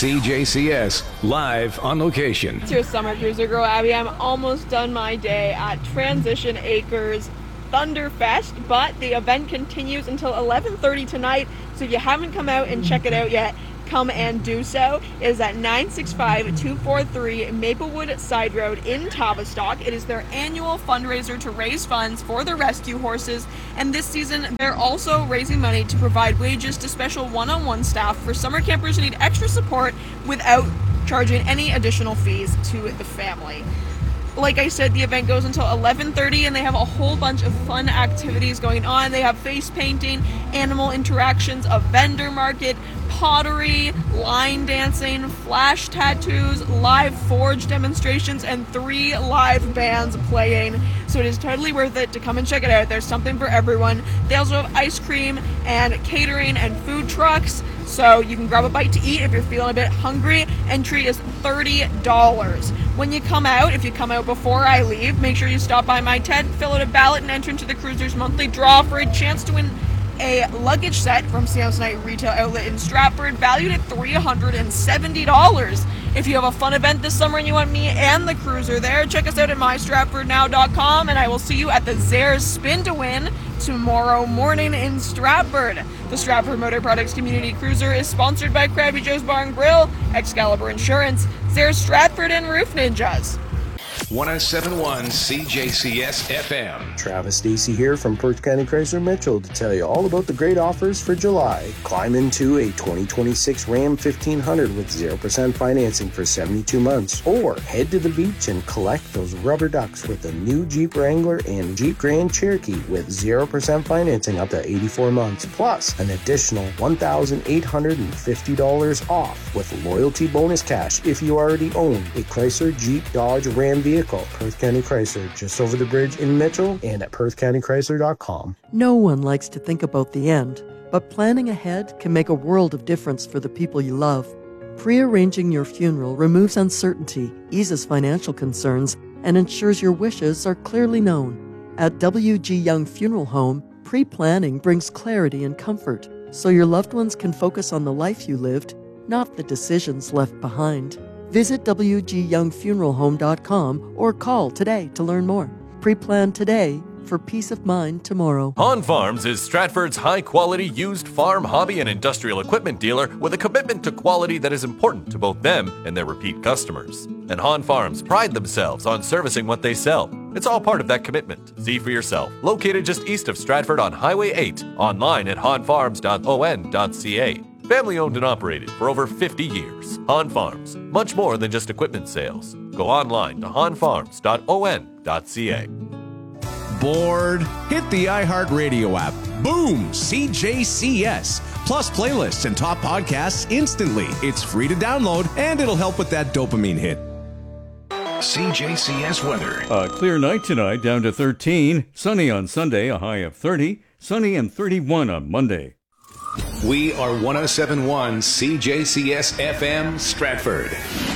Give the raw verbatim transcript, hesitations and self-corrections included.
C J C S, live on location. It's your summer cruiser girl, Abby. I'm almost done my day at Transition Acres Thunderfest, but the event continues until eleven thirty tonight, so if you haven't come out and check it out yet, come and do so. It is at nine six five, two four three Maplewood Side Road in Tavistock. It is their annual fundraiser to raise funds for the rescue horses, and this season they're also raising money to provide wages to special one-on-one staff for summer campers who need extra support without charging any additional fees to the family. Like I said, the event goes until eleven thirty, and they have a whole bunch of fun activities going on. They have face painting, animal interactions, a vendor market, pottery, line dancing, flash tattoos, live forge demonstrations, and three live bands playing. So it is totally worth it to come and check it out. There's something for everyone. They also have ice cream and catering and food trucks, so you can grab a bite to eat if you're feeling a bit hungry. Entry is thirty dollars. When you come out, if you come out before I leave, make sure you stop by my tent, fill out a ballot, and enter into the Cruisers monthly draw for a chance to win a luggage set from Samsonite Retail Outlet in Stratford, valued at three hundred seventy dollars. If you have a fun event this summer and you want me and the Cruiser there, check us out at my stratford now dot com, and I will see you at the Zares Spin to Win tomorrow morning in Stratford. The Stratford Motor Products Community Cruiser is sponsored by Krabby Joe's Bar and Grill, Excalibur Insurance, Zares Stratford, and Roof Ninjas. one oh seven point one C J C S F M. Travis Stacey here from Perth County Chrysler Mitchell to tell you all about the great offers for July. Climb into a twenty twenty-six Ram fifteen hundred with zero percent financing for seventy-two months, or head to the beach and collect those rubber ducks with the new Jeep Wrangler and Jeep Grand Cherokee with zero percent financing up to eighty-four months, plus an additional one thousand eight hundred fifty dollars off with loyalty bonus cash if you already own a Chrysler, Jeep, Dodge, Ram vehicle. Perth County Chrysler, just over the bridge in Mitchell and at perth county chrysler dot com. No one likes to think about the end, but planning ahead can make a world of difference for the people you love. Pre-arranging your funeral removes uncertainty, eases financial concerns, and ensures your wishes are clearly known. At W G Young Funeral Home, pre-planning brings clarity and comfort, so your loved ones can focus on the life you lived, not the decisions left behind. Visit w g young funeral home dot com or call today to learn more. Pre-plan today for peace of mind tomorrow. Han Farms is Stratford's high-quality used farm, hobby, and industrial equipment dealer with a commitment to quality that is important to both them and their repeat customers. And Han Farms pride themselves on servicing what they sell. It's all part of that commitment. See for yourself. Located just east of Stratford on Highway eight. Online at han farms dot o n dot c a. Family owned and operated for over fifty years. Han Farms, much more than just equipment sales. Go online to han farms dot o n dot c a. Bored? Hit the iHeartRadio app. Boom! C J C S. Plus playlists and top podcasts instantly. It's free to download, and it'll help with that dopamine hit. C J C S weather. A clear night tonight, down to thirteen. Sunny on Sunday, a high of thirty. Sunny and thirty-one on Monday. We are one oh seven point one C J C S F M Stratford.